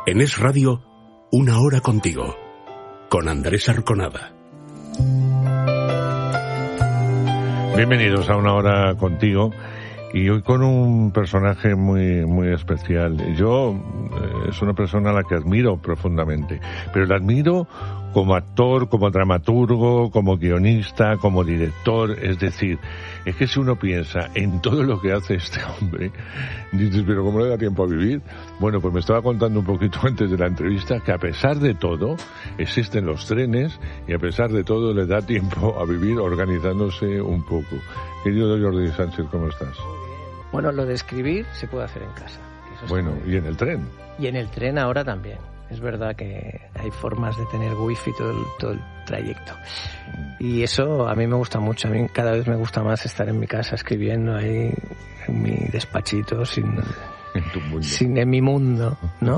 En Es Radio, una hora contigo, con Andrés Arconada. Bienvenidos a Una Hora Contigo, y hoy con un personaje muy especial. Es una persona a la que admiro profundamente, pero la admiro como actor, como dramaturgo, como guionista, como director. Es decir, es que si uno piensa en todo lo que hace este hombre, dices, pero ¿cómo le da tiempo a vivir? Bueno, pues me estaba contando un poquito antes de la entrevista que a pesar de todo existen los trenes y a pesar de todo le da tiempo a vivir organizándose un poco. Querido Jordi Sánchez, ¿cómo estás? Bueno, lo de escribir se puede hacer en casa. Bueno, y en el tren. Y en el tren ahora también. Es verdad que hay formas de tener wifi todo el trayecto. Y eso a mí me gusta mucho. A mí cada vez me gusta más estar en mi casa escribiendo ahí en mi despachito, en mi mundo, ¿no?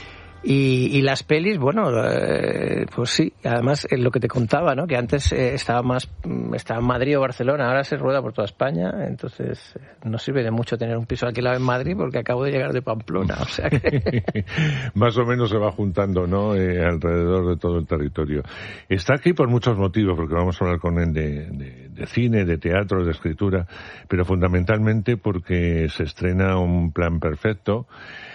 Y las pelis, bueno, pues sí, además lo que te contaba, ¿no? Que antes estaba en Madrid o Barcelona, ahora se rueda por toda España, entonces no sirve de mucho tener un piso alquilado en Madrid porque acabo de llegar de Pamplona, o sea que... Más o menos se va juntando, ¿no? Alrededor de todo el territorio. Está aquí por muchos motivos, porque vamos a hablar con él de cine, de teatro, de escritura, pero fundamentalmente porque se estrena Un Plan Perfecto,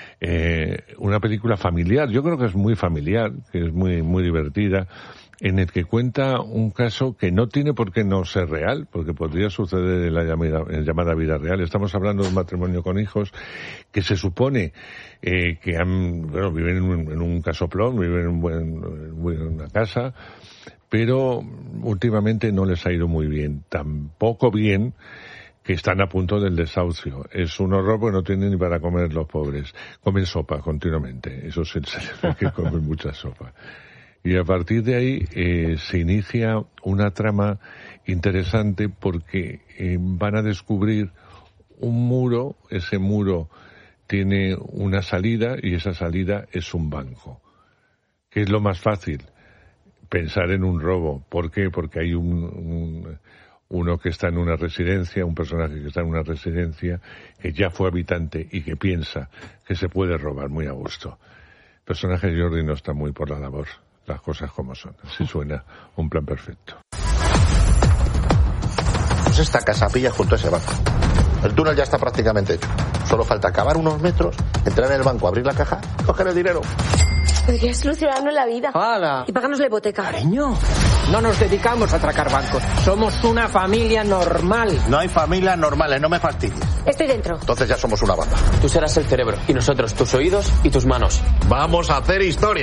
una película familiar, yo creo que es muy familiar, que es muy divertida, en el que cuenta un caso que no tiene por qué no ser real, porque podría suceder en la llamada vida real. Estamos hablando de un matrimonio con hijos que se supone que viven en un casoplón, viven en una casa, pero últimamente no les ha ido muy bien, tampoco bien que están a punto del desahucio. Es un horror porque no tienen ni para comer los pobres. Comen sopa continuamente. Eso es en serio, que comen mucha sopa. Y a partir de ahí se inicia una trama interesante porque van a descubrir un muro. Ese muro tiene una salida y esa salida es un banco. ¿Qué es lo más fácil? Pensar en un robo. ¿Por qué? Porque hay uno que está en una residencia, un personaje que está en una residencia, que ya fue habitante y que piensa que se puede robar muy a gusto. El personaje de Jordi no está muy por la labor, las cosas como son. Así suena Un Plan Perfecto. Pues esta casa pilla junto a ese banco. El túnel ya está prácticamente hecho. Solo falta cavar unos metros, entrar en el banco, abrir la caja, coger el dinero. Podrías solucionarnos la vida. ¡Hala! Y pagarnos la hipoteca. Cariño, no nos dedicamos a atracar bancos. Somos una familia normal. No hay familias normales, no me fastidies. Estoy dentro. Entonces ya somos una banda. Tú serás el cerebro y nosotros tus oídos y tus manos. Vamos a hacer historia.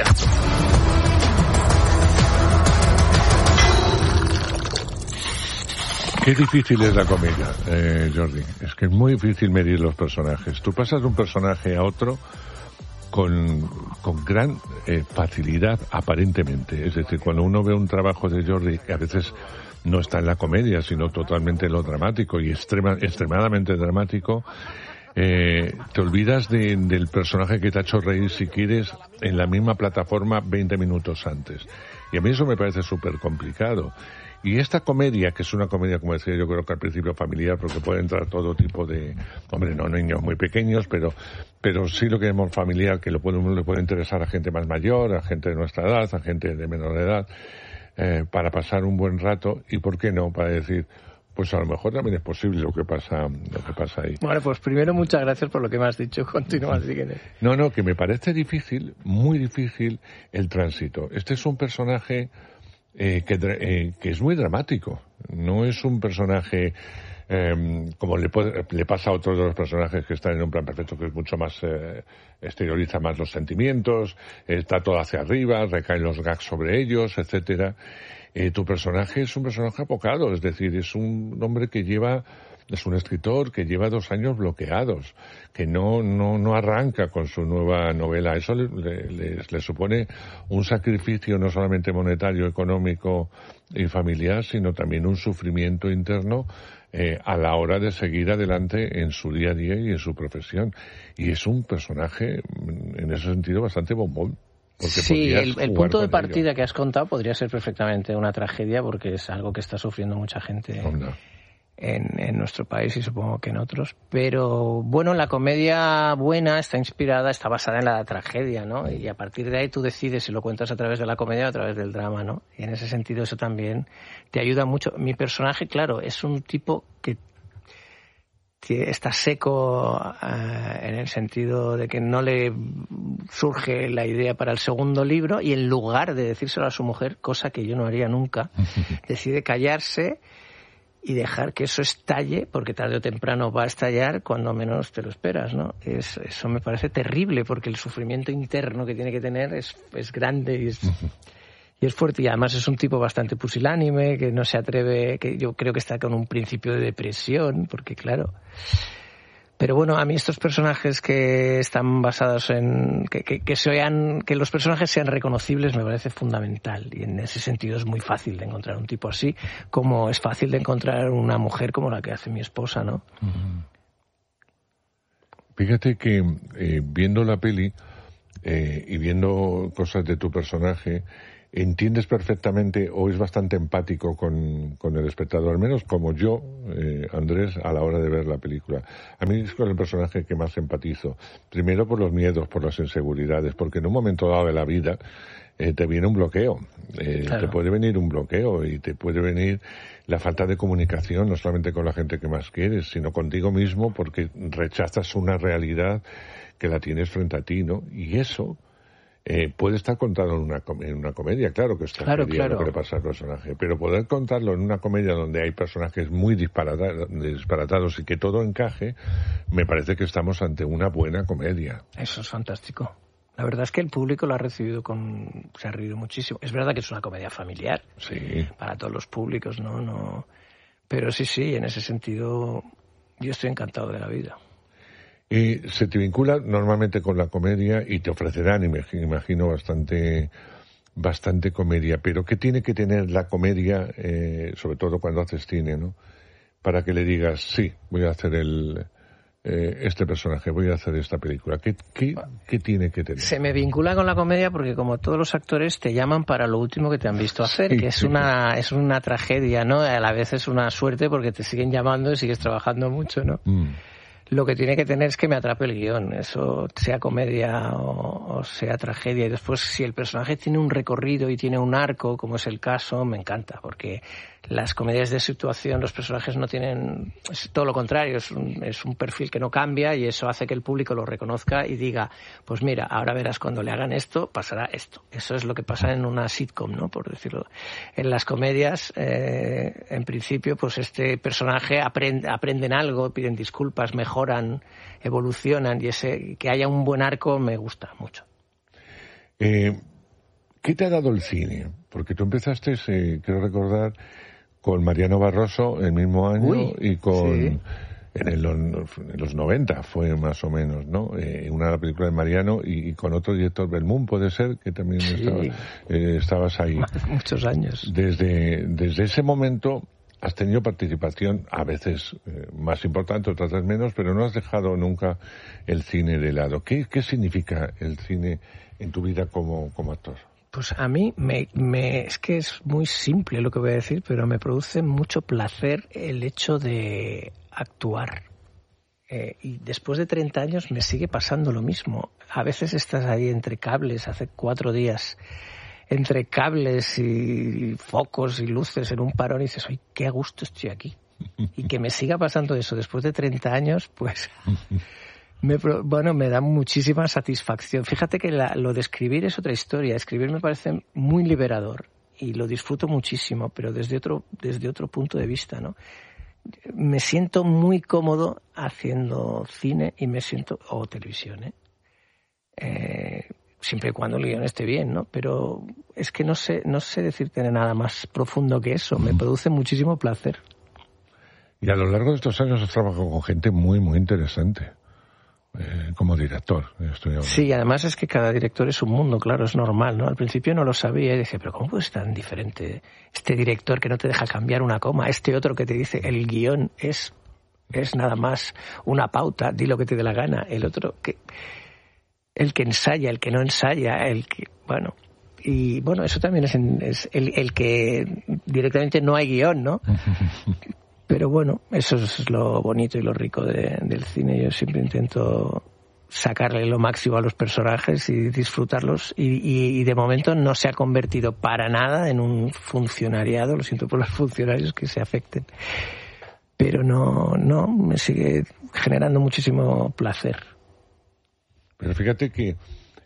Qué difícil es la comedia, Jordi. Es que es muy difícil medir los personajes. Tú pasas de un personaje a otro con gran facilidad, aparentemente. Es decir, cuando uno ve un trabajo de Jordi, que a veces no está en la comedia, sino totalmente en lo dramático y extremadamente dramático, te olvidas del personaje que te ha hecho reír, si quieres, en la misma plataforma 20 minutos antes. Y a mí eso me parece súper complicado. Y esta comedia, que es una comedia, como decía yo, creo que al principio familiar, porque puede entrar todo tipo de, no niños muy pequeños, pero sí lo que llamamos familiar, que le puede interesar a gente más mayor, a gente de nuestra edad, a gente de menor edad, para pasar un buen rato, y por qué no, para decir, pues a lo mejor también es posible lo que pasa ahí. Bueno, pues primero muchas gracias por lo que me has dicho. Continúa, sígueme. No, que me parece difícil, muy difícil, el tránsito. Este es un personaje que es muy dramático. No es un personaje como le pasa a otros de los personajes que están en Un Plan Perfecto, que es mucho más exterioriza más los sentimientos, está todo hacia arriba, recaen los gags sobre ellos, etcétera. Tu personaje es un personaje apocado, es decir, es un hombre es un escritor que lleva 2 años bloqueados, que no arranca con su nueva novela. Eso le supone un sacrificio no solamente monetario, económico y familiar, sino también un sufrimiento interno a la hora de seguir adelante en su día a día y en su profesión. Y es un personaje, en ese sentido, bastante bombón. Sí, el punto de partida que has contado podría ser perfectamente una tragedia, porque es algo que está sufriendo mucha gente. Onda. en nuestro país y supongo que en otros. Pero bueno, la comedia buena está basada en la tragedia, ¿no? Y a partir de ahí tú decides si lo cuentas a través de la comedia o a través del drama, ¿no? Y en ese sentido eso también te ayuda mucho. Mi personaje, claro, es un tipo que está seco en el sentido de que no le surge la idea para el segundo libro y en lugar de decírselo a su mujer, cosa que yo no haría nunca, decide callarse y dejar que eso estalle, porque tarde o temprano va a estallar cuando menos te lo esperas, ¿no? Eso me parece terrible, porque el sufrimiento interno que tiene que tener es grande y es fuerte. Y además es un tipo bastante pusilánime, que no se atreve, que yo creo que está con un principio de depresión, porque claro... Pero bueno, a mí estos personajes que están basados en... que los personajes sean reconocibles me parece fundamental. Y en ese sentido es muy fácil de encontrar un tipo así, como es fácil de encontrar una mujer como la que hace mi esposa, ¿no? Fíjate que viendo la peli y viendo cosas de tu personaje, entiendes perfectamente o es bastante empático con el espectador, al menos como yo, Andrés, a la hora de ver la película. A mí es con el personaje que más empatizo. Primero por los miedos, por las inseguridades, porque en un momento dado de la vida te viene un bloqueo. Claro. Te puede venir un bloqueo y te puede venir la falta de comunicación, no solamente con la gente que más quieres, sino contigo mismo, porque rechazas una realidad que la tienes frente a ti, ¿no? Y eso... puede estar contado en una comedia, claro que es tragedia lo que le pasa al personaje, pero poder contarlo en una comedia donde hay personajes muy disparatados y que todo encaje, me parece que estamos ante una buena comedia. Eso es fantástico. La verdad es que el público lo ha recibido se ha reído muchísimo. Es verdad que es una comedia familiar, sí, para todos los públicos, ¿no? Pero sí, en ese sentido yo estoy encantado de la vida. Y se te vincula normalmente con la comedia y te ofrecerán, imagino, bastante comedia. Pero ¿qué tiene que tener la comedia, sobre todo cuando haces cine, ¿no? Para que le digas, sí, voy a hacer este personaje, voy a hacer esta película. ¿Qué tiene que tener? Se me vincula con la comedia porque como todos los actores te llaman para lo último que te han visto hacer, sí, que es una tragedia, ¿no? A la vez es una suerte porque te siguen llamando y sigues trabajando mucho, ¿no? Lo que tiene que tener es que me atrape el guión, eso sea comedia o sea tragedia. Y después, si el personaje tiene un recorrido y tiene un arco, como es el caso, me encanta, porque las comedias de situación, los personajes no tienen... Es todo lo contrario, es un perfil que no cambia y eso hace que el público lo reconozca y diga, pues mira, ahora verás cuando le hagan esto, pasará esto. Eso es lo que pasa en una sitcom, ¿no? Por decirlo. En las comedias, en principio, pues este personaje aprenden algo, piden disculpas, mejoran, evolucionan y que haya un buen arco me gusta mucho. ¿Qué te ha dado el cine? Porque tú empezaste, quiero recordar, con Mariano Barroso el mismo año y con... Sí. En los 90 fue más o menos, ¿no? Una película de Mariano y con otro director, Belmont, puede ser, que también estabas ahí. Muchos años. Desde ese momento has tenido participación, a veces más importante, otras veces menos, pero no has dejado nunca el cine de lado. ¿Qué significa el cine en tu vida como actor? Pues a mí es que es muy simple lo que voy a decir, pero me produce mucho placer el hecho de actuar. Y después de 30 años me sigue pasando lo mismo. A veces estás ahí entre cables, hace 4 días, entre cables y focos y luces en un parón y dices, ¡ay, qué a gusto estoy aquí! Y que me siga pasando eso después de 30 años, pues... me da muchísima satisfacción. Fíjate que lo de escribir es otra historia. Escribir me parece muy liberador y lo disfruto muchísimo, pero desde otro punto de vista, ¿no? Me siento muy cómodo haciendo cine y o televisión, siempre y cuando el guión esté bien, ¿no? Pero es que no sé decirte nada más profundo que eso. Me produce muchísimo placer. Y a lo largo de estos años has trabajado con gente muy, muy interesante. Como director, estoy hablando. Sí, además es que cada director es un mundo, claro, es normal, ¿no? Al principio no lo sabía y decía, pero ¿cómo puede ser tan diferente este director que no te deja cambiar una coma? Este otro que te dice, el guión es nada más una pauta, di lo que te dé la gana. El otro, el que ensaya, el que no ensaya, y bueno, eso también es el que directamente no hay guión, ¿no? Pero bueno, eso es lo bonito y lo rico del cine. Yo siempre intento sacarle lo máximo a los personajes y disfrutarlos, y de momento no se ha convertido para nada en un funcionariado. Lo siento por los funcionarios que se afecten, pero no me sigue generando muchísimo placer. Pero fíjate que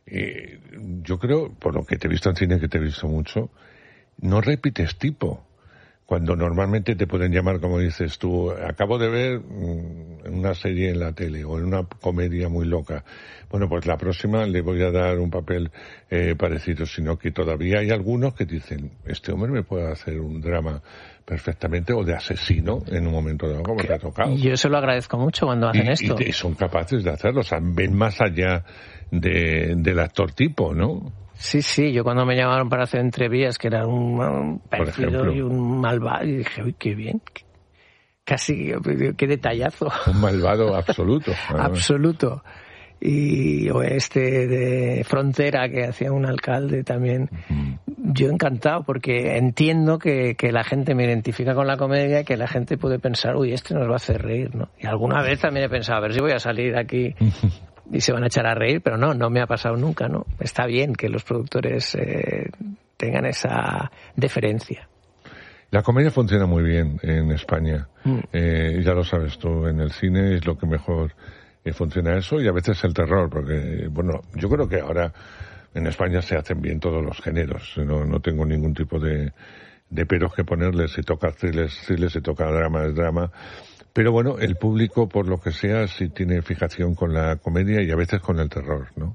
yo creo, por lo que te he visto en cine, que te he visto mucho, no repites tipo. Cuando normalmente te pueden llamar, como dices tú, acabo de ver una serie en la tele o en una comedia muy loca. Bueno, pues la próxima le voy a dar un papel parecido, sino que todavía hay algunos que dicen, este hombre me puede hacer un drama perfectamente, o de asesino en un momento dado, como te ha tocado. Yo se lo agradezco mucho cuando hacen esto. Y son capaces de hacerlo, o sea, ven más allá del actor tipo, ¿no? Sí, yo cuando me llamaron para hacer entrevías, que era un perfido y un malvado, y dije, uy, qué bien, casi, qué detallazo. Un malvado absoluto. Absoluto. Y o de Frontera, que hacía un alcalde también. Yo encantado, porque entiendo que la gente me identifica con la comedia, y que la gente puede pensar, uy, este nos va a hacer reír, ¿no? Y alguna vez también he pensado, a ver si voy a salir aquí y se van a echar a reír, pero no me ha pasado nunca, ¿no? Está bien que los productores tengan esa deferencia. La comedia funciona muy bien en España. Ya lo sabes tú, en el cine es lo que mejor funciona eso, y a veces el terror, porque, bueno, yo creo que ahora en España se hacen bien todos los géneros. No tengo ningún tipo de peros que ponerle. Si toca thriller, si toca drama, es drama. Pero bueno, el público, por lo que sea, sí tiene fijación con la comedia y a veces con el terror, ¿no?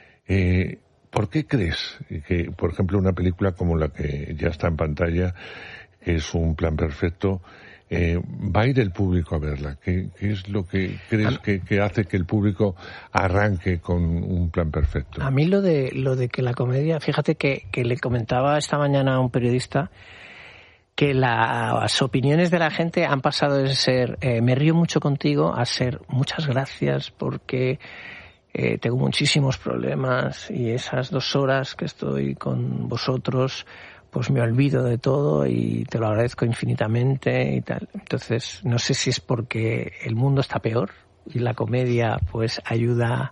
¿Por qué crees que, por ejemplo, una película como la que ya está en pantalla, que es Un plan perfecto, va a ir el público a verla? ¿Qué es lo que crees que hace que el público arranque con Un plan perfecto? A mí lo de que la comedia, fíjate que le comentaba esta mañana a un periodista que las opiniones de la gente han pasado de ser me río mucho contigo a ser muchas gracias porque tengo muchísimos problemas y esas 2 horas que estoy con vosotros pues me olvido de todo y te lo agradezco infinitamente y tal. Entonces no sé si es porque el mundo está peor y la comedia pues ayuda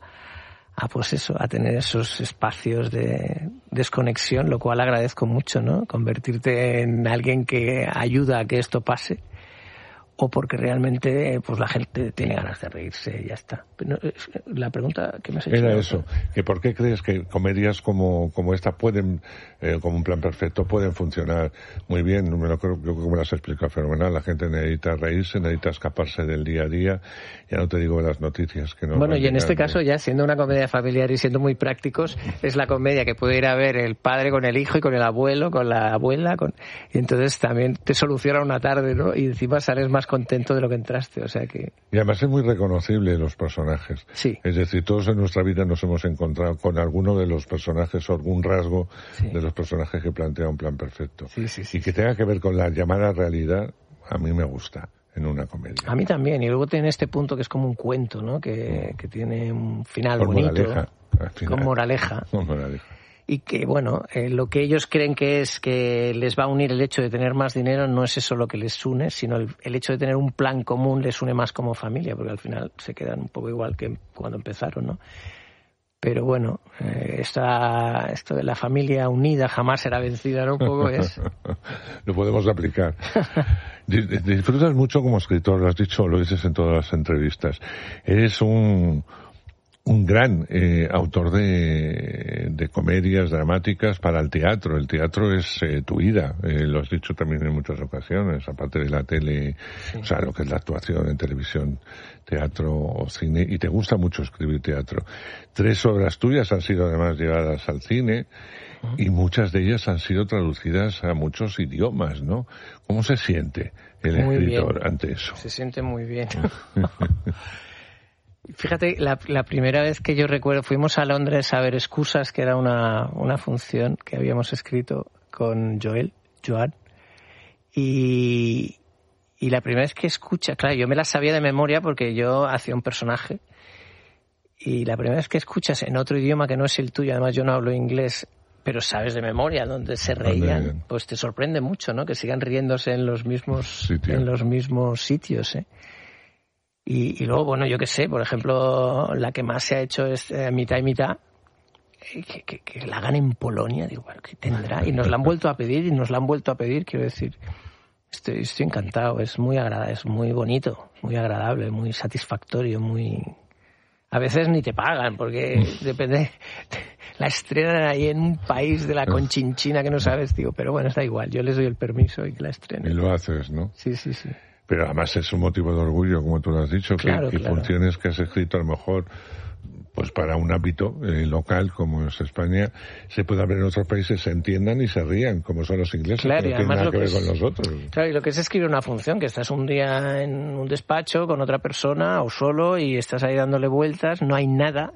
a tener esos espacios de desconexión, lo cual agradezco mucho, ¿no? Convertirte en alguien que ayuda a que esto pase, o porque realmente pues la gente tiene ganas de reírse y ya está. Pero la pregunta que me has hecho era eso, que por qué crees que comedias como esta pueden, como Un plan perfecto, pueden funcionar muy bien. Yo creo que me lo has explicado fenomenal. La gente necesita reírse, necesita escaparse del día a día. Ya no te digo de las noticias que no. Bueno, y en este caso, ya siendo una comedia familiar y siendo muy prácticos, es la comedia que puede ir a ver el padre con el hijo y con el abuelo, con la abuela, y entonces también te soluciona una tarde, ¿no? Y encima sales más contento de lo que entraste, o sea que... Y además es muy reconocible los personajes. Sí. Es decir, todos en nuestra vida nos hemos encontrado con alguno de los personajes o algún rasgo de los personajes que plantea Un plan perfecto. Sí, y que tenga que ver con la llamada realidad, a mí me gusta en una comedia. A mí también, y luego tiene este punto que es como un cuento, ¿no? Que tiene un final con bonito. Moraleja, con moraleja. Con moraleja. Y que, bueno, lo que ellos creen que es que les va a unir el hecho de tener más dinero, no es eso lo que les une, sino el hecho de tener un plan común les une más como familia, porque al final se quedan un poco igual que cuando empezaron, ¿no? Pero bueno, esto de la familia unida jamás será vencida, ¿no? Un poco es... Lo podemos aplicar. Disfrutas mucho como escritor, lo has dicho, lo dices en todas las entrevistas. Eres un gran autor de comedias dramáticas para el teatro. El teatro es tu vida, lo has dicho también en muchas ocasiones, aparte de la tele, o sea, lo que es la actuación en televisión, teatro o cine, y te gusta mucho escribir teatro. 3 obras tuyas han sido además llevadas al cine, y muchas de ellas han sido traducidas a muchos idiomas, ¿no? ¿Cómo se siente el escritor ante eso? Se siente muy bien. Fíjate, la primera vez que yo recuerdo, fuimos a Londres a ver Excusas, que era una función que habíamos escrito con Joan, y la primera vez que escucha, claro, yo me la sabía de memoria porque yo hacía un personaje, y la primera vez que escuchas en otro idioma que no es el tuyo, además yo no hablo inglés, pero sabes de memoria dónde se reían, pues te sorprende mucho, ¿no? Que sigan riéndose en los mismos sitios, ¿eh? Y luego, bueno, yo qué sé, por ejemplo, la que más se ha hecho es mitad y mitad, que la hagan en Polonia, digo, bueno, ¿qué tendrá? Y nos la han vuelto a pedir, quiero decir, estoy encantado, es muy agradable, es muy bonito, muy agradable, muy satisfactorio, muy... A veces ni te pagan, porque depende, la estrenan ahí en un país de la Conchinchina que no sabes, tío, pero bueno, está igual, yo les doy el permiso y que la estrenen. Y lo haces, ¿no? Sí. Pero además es un motivo de orgullo, como tú lo has dicho, claro. Funciones que has escrito a lo mejor pues para un ámbito local como es España, se pueda ver en otros países, se entiendan y se rían, como son los ingleses, claro, que no tienen nada que ver con nosotros. Claro, y lo que es escribir una función, que estás un día en un despacho con otra persona o solo y estás ahí dándole vueltas, no hay nada,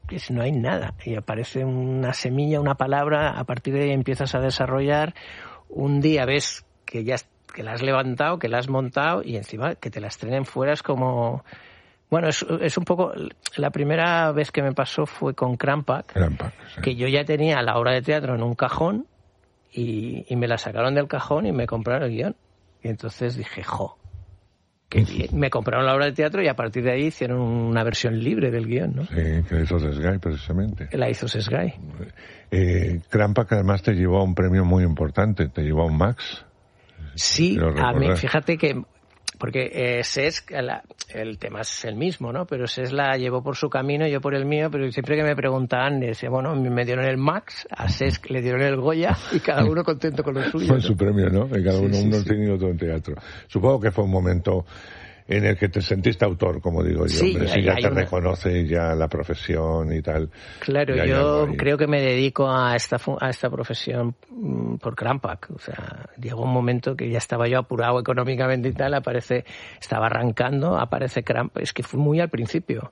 y aparece una semilla, una palabra, a partir de ahí empiezas a desarrollar, un día ves que ya que la has levantado, que la has montado y encima que te la estrenen fuera es como... Bueno, es un poco... La primera vez que me pasó fue con Crampac, sí. Que yo ya tenía la obra de teatro en un cajón y me la sacaron del cajón y me compraron el guión. Y entonces dije, qué bien. Me compraron la obra de teatro y a partir de ahí hicieron una versión libre del guión, ¿no? Sí, que hizo Sesgay, precisamente. La hizo Sesgay. Crampac además te llevó a un premio muy importante, te llevó a un Max. Sí, a mí, fíjate que... Porque SES, el tema es el mismo, ¿no? Pero SES la llevó por su camino, yo por el mío, pero siempre que me preguntaban, decía, bueno, me dieron el Max, a SES le dieron el Goya y cada uno contento con lo suyo. Fue su premio, ¿no? Y cada uno tiene otro en teatro. Supongo que fue un momento en el que te sentiste autor, como digo yo. Sí, si ya te reconoce ya la profesión y tal. Claro, yo creo que me dedico a esta profesión por Crampac. O sea, llegó un momento que ya estaba yo apurado económicamente y tal, estaba arrancando, aparece Crampac, es que fue muy al principio.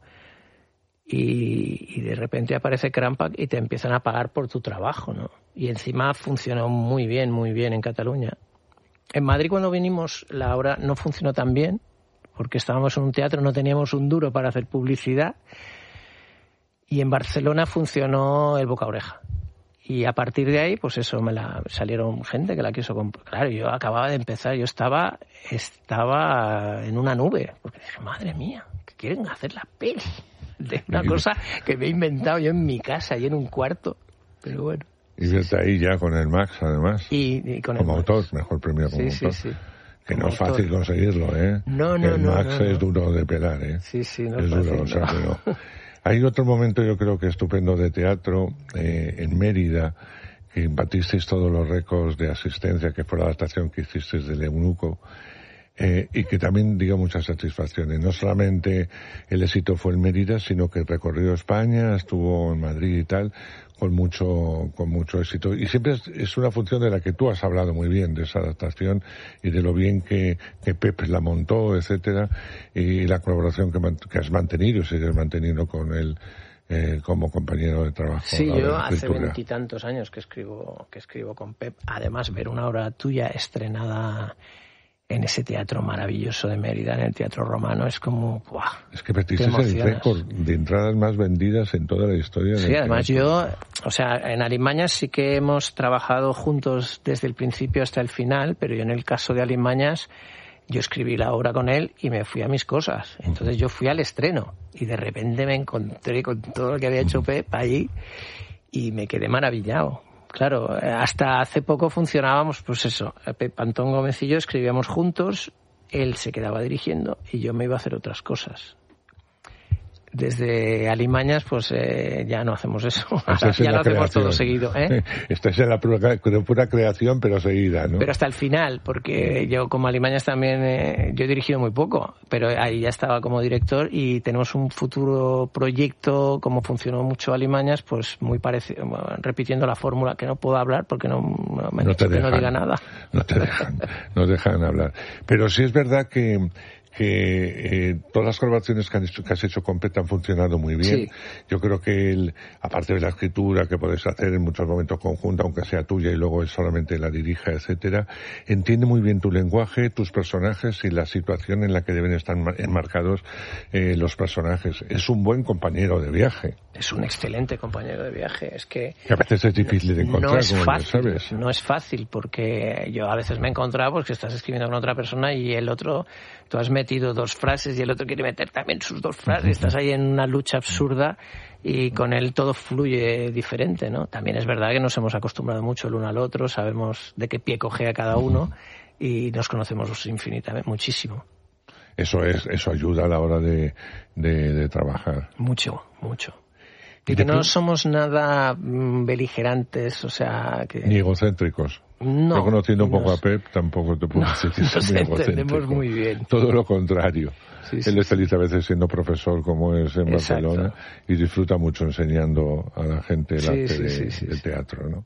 Y de repente aparece Crampac y te empiezan a pagar por tu trabajo, ¿no? Y encima funcionó muy bien en Cataluña. En Madrid cuando vinimos la obra no funcionó tan bien, porque estábamos en un teatro, no teníamos un duro para hacer publicidad, y en Barcelona funcionó el boca a oreja. Y a partir de ahí, pues eso, salieron gente que la quiso comprar. Claro, yo acababa de empezar, yo estaba en una nube, porque dije, madre mía, que quieren hacer la peli de una cosa que me he inventado yo en mi casa y en un cuarto, pero bueno. Y desde ahí ya con el Max, además, y con como el autor, Max. Mejor premio como autor. Sí. Que no es fácil conseguirlo, ¿eh? No. El Max es duro de pelar, ¿eh? Sí, no es fácil, duro, o sea, no. Hay otro momento, yo creo que estupendo de teatro, en Mérida, que batisteis todos los récords de asistencia, que fue la adaptación que hicisteis del Eunuco, y que también dio muchas satisfacciones. No solamente el éxito fue en Mérida, sino que recorrió España, estuvo en Madrid y tal, con mucho éxito. Y siempre es una función de la que tú has hablado muy bien, de esa adaptación y de lo bien que Pep la montó, etcétera, y la colaboración que has mantenido y sigues manteniendo con él como compañero de trabajo. Sí, yo hace 20 y tantos años que escribo con Pep. Además, ver una obra tuya estrenada en ese teatro maravilloso de Mérida, en el Teatro Romano, es como... ¡buah! Es que metiste el récord de entradas más vendidas en toda la historia. Sí, además yo, en Alimañas sí que hemos trabajado juntos desde el principio hasta el final, pero yo en el caso de Alimañas, yo escribí la obra con él y me fui a mis cosas. Entonces yo fui al estreno y de repente me encontré con todo lo que había hecho Pep allí y me quedé maravillado. Claro, hasta hace poco funcionábamos, pues eso, Pep Antón Gómez y yo escribíamos juntos, él se quedaba dirigiendo y yo me iba a hacer otras cosas. Desde Alimañas, pues ya no hacemos eso. Ya lo hacemos todo seguido. Estáis en la pura creación, pero seguida, ¿no? Pero hasta el final, porque yo como Alimañas también, yo he dirigido muy poco, pero ahí ya estaba como director y tenemos un futuro proyecto, como funcionó mucho Alimañas, pues muy parecido, repitiendo la fórmula, que no puedo hablar porque no me han dicho que no diga nada. No dejan hablar. Pero sí es verdad que todas las colaboraciones que has hecho con Pep han funcionado muy bien. Sí. Yo creo que aparte de la escritura que puedes hacer en muchos momentos conjunta, aunque sea tuya y luego solamente la dirija, etcétera, entiende muy bien tu lenguaje, tus personajes y la situación en la que deben estar enmarcados los personajes. Es un buen compañero de viaje. Es un excelente compañero de viaje. Es que a veces es difícil de encontrar, no es como fácil, ya sabes. No es fácil, porque yo a veces me he encontrado porque estás escribiendo con otra persona y el otro, tú has metido 2 frases y el otro quiere meter también sus 2 frases. Estás ahí en una lucha absurda y con él todo fluye diferente, ¿no? También es verdad que nos hemos acostumbrado mucho el uno al otro, sabemos de qué pie cojea cada uno y nos conocemos infinitamente, muchísimo. Eso ayuda a la hora de trabajar. Mucho. Y que no somos nada beligerantes, o sea... que ni egocéntricos. No. Yo conociendo un poco a Pep, tampoco te puedo decir que nos sea muy entendemos egocéntrico. muy bien. Todo lo contrario. Sí, Él es feliz a veces siendo profesor, como es en Exacto. Barcelona, y disfruta mucho enseñando a la gente el arte del teatro, ¿no?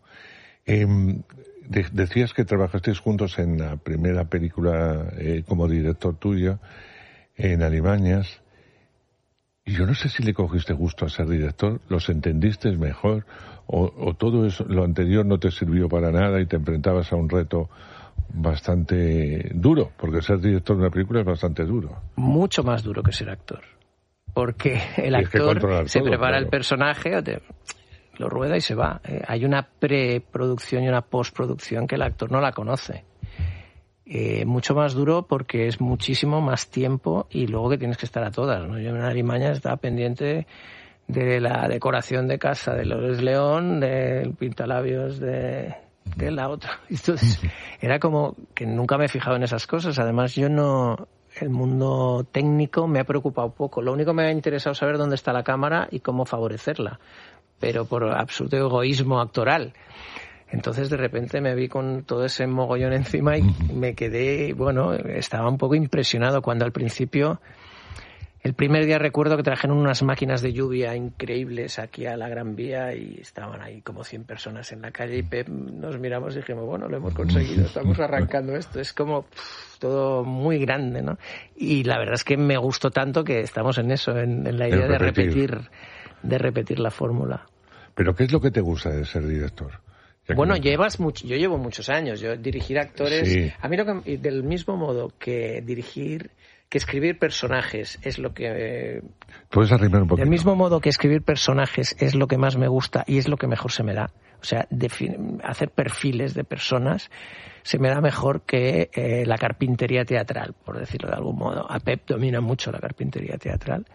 Decías que trabajasteis juntos en la primera película como director tuyo, en Alimañas. Y yo no sé si le cogiste gusto a ser director, los entendiste mejor, o todo eso, lo anterior no te sirvió para nada y te enfrentabas a un reto bastante duro, porque ser director de una película es bastante duro. Mucho más duro que ser actor. Porque el actor se prepara el personaje, lo rueda y se va. Hay una preproducción y una postproducción que el actor no la conoce. Mucho más duro porque es muchísimo más tiempo y luego que tienes que estar a todas, ¿no? Yo en Alimañas estaba pendiente de la decoración de casa de Lourdes León, del pintalabios de la otra. Entonces era como que nunca me he fijado en esas cosas. Además el mundo técnico me ha preocupado poco. Lo único que me ha interesado es saber dónde está la cámara y cómo favorecerla, pero por absoluto egoísmo actoral. Entonces de repente me vi con todo ese mogollón encima y me quedé, estaba un poco impresionado cuando al principio, el primer día recuerdo que trajeron unas máquinas de lluvia increíbles aquí a la Gran Vía y estaban ahí como 100 personas en la calle y Pep, nos miramos y dijimos, lo hemos conseguido, estamos arrancando esto, es como todo muy grande, ¿no? Y la verdad es que me gustó tanto que estamos en eso, en la idea de repetir la fórmula. ¿Pero qué es lo que te gusta de ser director? Bueno, yo llevo muchos años. Yo dirigir actores, sí. A mí del mismo modo que escribir personajes es lo que... ¿Puedes arrimar un poquito? Del mismo modo que escribir personajes es lo que más me gusta y es lo que mejor se me da. O sea, hacer perfiles de personas se me da mejor que la carpintería teatral, por decirlo de algún modo. A Pep domina mucho la carpintería teatral.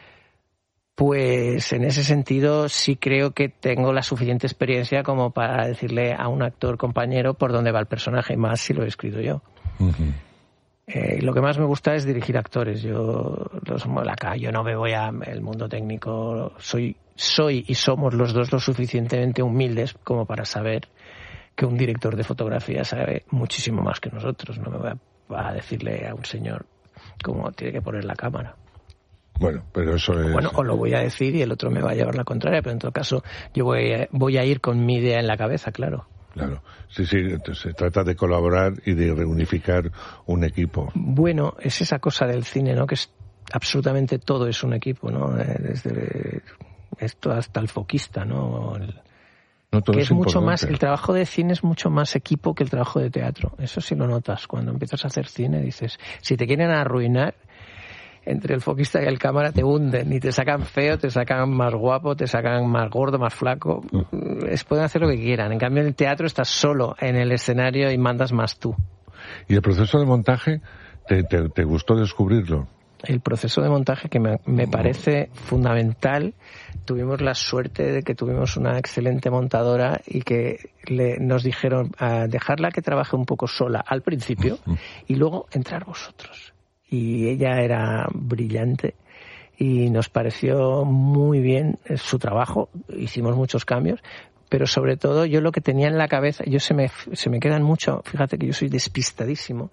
Pues en ese sentido sí creo que tengo la suficiente experiencia como para decirle a un actor compañero por dónde va el personaje, más si lo he escrito yo. Uh-huh. Lo que más me gusta es dirigir actores. Yo no me voy al mundo técnico. Soy y somos los dos lo suficientemente humildes como para saber que un director de fotografía sabe muchísimo más que nosotros. No me voy a decirle a un señor cómo tiene que poner la cámara. Bueno, pero eso es... Bueno, o lo voy a decir y el otro me va a llevar la contraria, pero en todo caso yo voy a ir con mi idea en la cabeza, claro. Claro, sí, se trata de colaborar y de reunificar un equipo. Bueno, es esa cosa del cine, ¿no? Que es absolutamente todo es un equipo, ¿no? Desde esto hasta el foquista, ¿no? Que es mucho más, el trabajo de cine es mucho más equipo que el trabajo de teatro. Eso sí lo notas. Cuando empiezas a hacer cine dices, si te quieren arruinar, entre el foquista y el cámara te hunden y te sacan feo, te sacan más guapo, te sacan más gordo, más flaco. Pueden hacer lo que quieran. En cambio, en el teatro estás solo en el escenario y mandas más tú. ¿Y el proceso de montaje te gustó descubrirlo? El proceso de montaje que me parece fundamental. Tuvimos la suerte de que tuvimos una excelente montadora y que nos dijeron dejarla que trabaje un poco sola al principio y luego entrar vosotros. Y ella era brillante y nos pareció muy bien su trabajo. Hicimos muchos cambios, pero sobre todo yo lo que tenía en la cabeza, se me quedan mucho, fíjate que yo soy despistadísimo,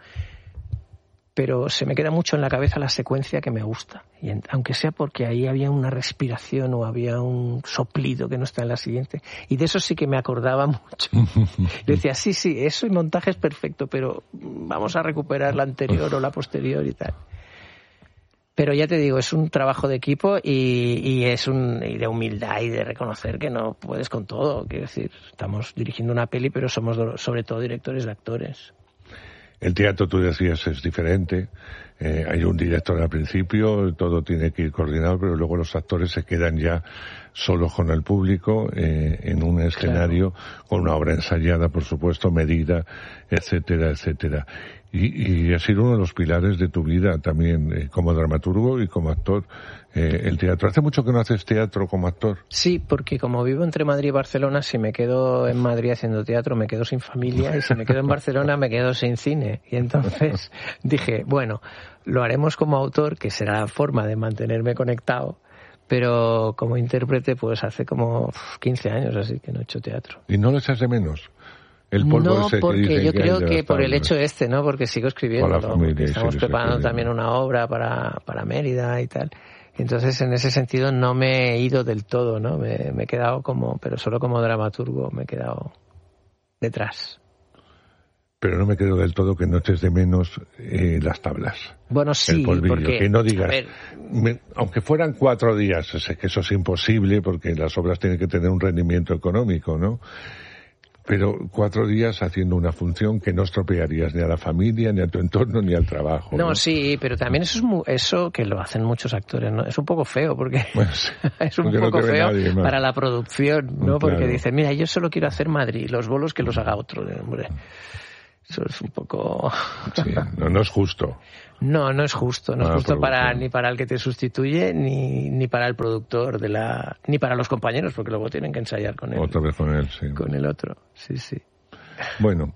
pero se me queda mucho en la cabeza la secuencia que me gusta. Y aunque sea porque ahí había una respiración o había un soplido que no está en la siguiente. Y de eso sí que me acordaba mucho. Le decía, sí, eso y montaje es perfecto, pero vamos a recuperar la anterior o la posterior y tal. Pero ya te digo, es un trabajo de equipo y de humildad y de reconocer que no puedes con todo. Quiero decir, estamos dirigiendo una peli, pero somos sobre todo directores de actores. El teatro, tú decías, es diferente. Hay un director al principio, todo tiene que ir coordinado, pero luego los actores se quedan ya solo con el público, en un escenario, con una obra ensayada, por supuesto, medida, etcétera, etcétera. Y ha sido uno de los pilares de tu vida también, como dramaturgo y como actor, el teatro. ¿Hace mucho que no haces teatro como actor? Sí, porque como vivo entre Madrid y Barcelona, si me quedo en Madrid haciendo teatro me quedo sin familia, y si me quedo en Barcelona me quedo sin cine. Y entonces dije, bueno, lo haremos como autor, que será la forma de mantenerme conectado, pero como intérprete pues hace como 15 años así que no he hecho teatro. ¿Y no lo echas de menos? El polvo no, ese porque que yo creo que por el estable. hecho ¿no? Porque sigo escribiendo, Con la familia, estamos sigues preparando escribiendo. también una obra para Mérida y tal. Entonces, en ese sentido, no me he ido del todo, ¿no? Me he quedado pero solo como dramaturgo, me he quedado detrás. Pero no me quedo del todo que no eches de menos las tablas. Bueno, sí, el polvillo, porque... que no digas, a ver, aunque fueran 4 días, sé que eso es imposible porque las obras tienen que tener un rendimiento económico, ¿no? Pero 4 días haciendo una función que no estropearías ni a la familia, ni a tu entorno, ni al trabajo. No, sí, pero también eso que lo hacen muchos actores, ¿no? Es un poco feo, porque Bueno, sí, es un porque poco no te ve feo nadie más. para la producción, ¿no? Claro. Porque dicen, mira, yo solo quiero hacer Madrid, los bolos que los haga otro. Hombre, eso es un poco... Sí, no es justo. No es justo. No es Para justo la producción. ni para el que te sustituye, ni para el productor, ni para los compañeros, porque luego tienen que ensayar con él. Otra vez con él, sí. Con el otro, sí. Bueno,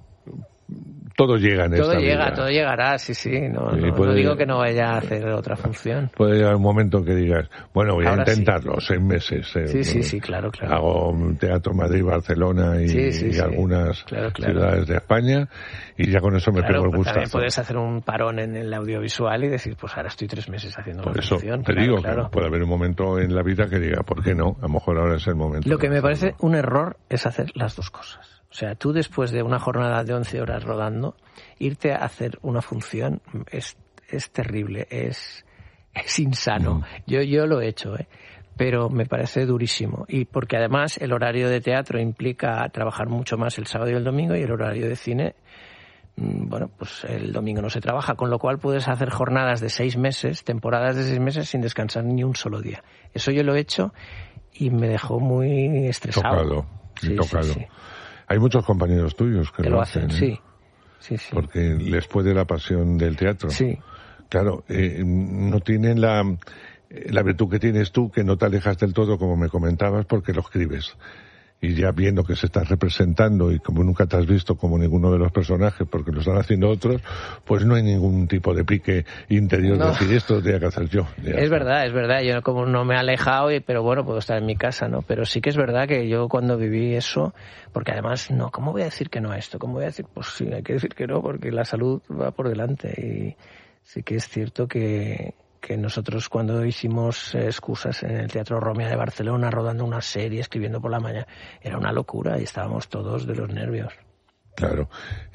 todo llega en esta vida. Todo llegará, sí. No puede- digo que no vaya a hacer otra función. Puede llegar un momento que digas, bueno, voy a Ahora sí. intentarlo, 6 meses. Sí, claro. Hago teatro Madrid, Barcelona y, Sí. y algunas Claro. ciudades de España y ya con eso me pego el Pues también gustazo. puedes hacer un parón en el audiovisual y decir, pues ahora estoy 3 meses haciendo Por la eso función. te digo que puede haber un momento en la vida que diga, ¿por qué no? A lo mejor ahora es el momento. Lo que de me hacerlo. parece un error es hacer las dos cosas. O sea, tú después de una jornada de 11 horas rodando, irte a hacer una función es terrible, es insano. Yo lo he hecho, pero me parece durísimo. Y porque además el horario de teatro implica trabajar mucho más el sábado y el domingo, y el horario de cine, bueno, pues el domingo no se trabaja, con lo cual puedes hacer jornadas de 6 meses, temporadas de 6 meses sin descansar ni un solo día. Eso yo lo he hecho y me dejó muy estresado. Tocado. Sí. Hay muchos compañeros tuyos que lo hacen. Sí. Porque les puede la pasión del teatro. Sí. Claro, no tienen la virtud que tienes tú, que no te alejas del todo, como me comentabas, porque lo escribes. Y ya viendo que se está representando y como nunca te has visto como ninguno de los personajes, porque lo están haciendo otros, pues no hay ningún tipo de pique interior de decir esto lo tenía que hacer yo. Es verdad. Yo como no me he alejado, pero bueno, puedo estar en mi casa, ¿no? Pero sí que es verdad que yo cuando viví eso, porque además, ¿cómo voy a decir que no a esto? ¿Cómo voy a decir? Pues sí, hay que decir que no, porque la salud va por delante. Y sí que es cierto que nosotros cuando hicimos excusas en el Teatro Romea de Barcelona, rodando una serie, escribiendo por la mañana, era una locura y estábamos todos de los nervios. Claro.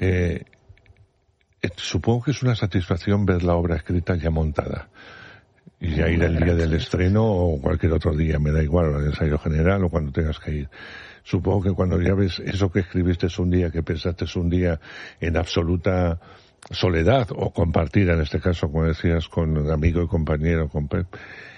Supongo que es una satisfacción ver la obra escrita ya montada. Y ya ir el día del estreno o cualquier otro día, me da igual, el ensayo general o cuando tengas que ir. Supongo que cuando ya ves eso que escribiste un día, que pensaste un día en absoluta soledad o compartida, en este caso, como decías, con un amigo y compañero, con Pep,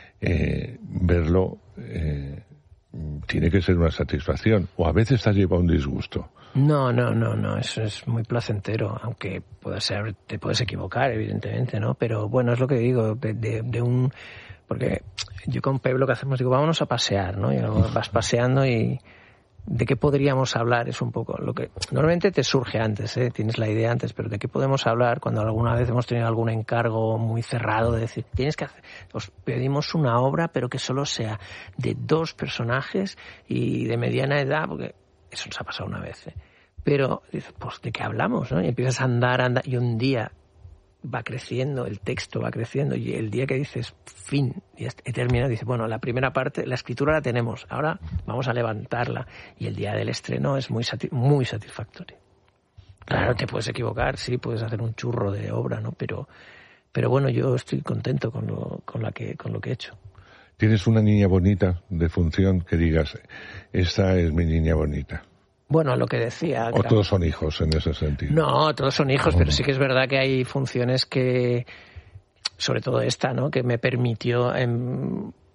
verlo tiene que ser una satisfacción, o a veces te lleva un disgusto. No, eso es muy placentero, aunque te puedes equivocar, evidentemente, ¿no? Pero bueno, es lo que digo, porque yo con Pep lo que hacemos, digo, vámonos a pasear, ¿no? Y vas paseando y ¿de qué podríamos hablar? Es un poco lo que normalmente te surge antes, tienes la idea antes, pero ¿de qué podemos hablar cuando alguna vez hemos tenido algún encargo muy cerrado de decir, os pedimos una obra, pero que solo sea de 2 personajes y de mediana edad, porque eso nos ha pasado una vez, pero dices, pues ¿de qué hablamos? ¿No? Y empiezas a andar, y un día va creciendo, el texto va creciendo, y el día que dices fin, y termina, dices, bueno, la primera parte, la escritura la tenemos, ahora vamos a levantarla, y el día del estreno es muy satisfactorio. Claro, te puedes equivocar, sí, puedes hacer un churro de obra, ¿no? Pero bueno, yo estoy contento con lo que he hecho. ¿Tienes una niña bonita de función que digas, esta es mi niña bonita? Bueno, lo que decía... ¿O todos son hijos en ese sentido? No, todos son hijos, pero sí que es verdad que hay funciones que, sobre todo esta, ¿no? Que me permitió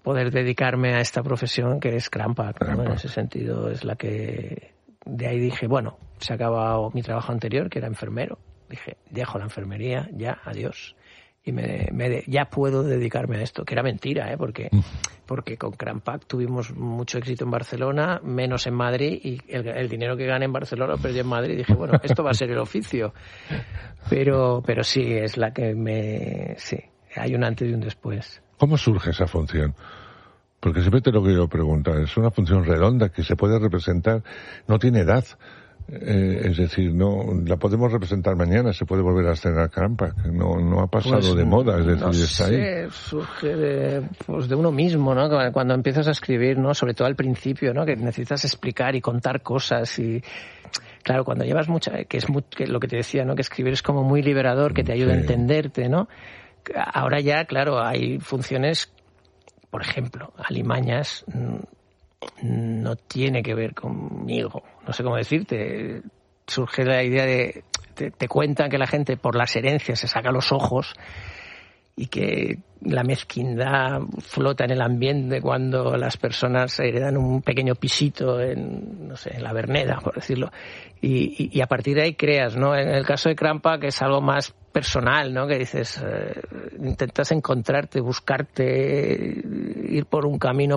poder dedicarme a esta profesión que es Cranpack, ¿no? En ese sentido es la que... De ahí dije, bueno, se ha acabado mi trabajo anterior, que era enfermero. Dije, dejo la enfermería, ya, adiós. Y ya puedo dedicarme a esto, que era mentira, porque con Cranpack tuvimos mucho éxito en Barcelona, menos en Madrid, y el dinero que gané en Barcelona lo perdí en Madrid. Y dije, bueno, esto va a ser el oficio. Pero sí, es la que sí, hay un antes y un después. ¿Cómo surge esa función? Porque siempre te lo quiero preguntar. Es una función redonda que se puede representar, no tiene edad. Es decir, no la podemos representar mañana, se puede volver a estrenar Cranpack, no ha pasado de moda, es decir, no está sé, ahí. Surge de uno mismo, ¿no? Cuando empiezas a escribir, ¿no? Sobre todo al principio, ¿no? Que necesitas explicar y contar cosas y claro, cuando llevas que lo que te decía, ¿no? Que escribir es como muy liberador, que te ayuda a entenderte, ¿no? Ahora ya, claro, hay funciones, por ejemplo, Alimañas no tiene que ver conmigo, no sé cómo decirte. Surge la idea de te cuentan que la gente por las herencias se saca los ojos y que la mezquindad flota en el ambiente cuando las personas heredan un pequeño pisito en la Verneda, por decirlo, y a partir de ahí creas, ¿no? En el caso de Cranpack es algo más personal, ¿no? Que dices, intentas encontrarte, buscarte, ir por un camino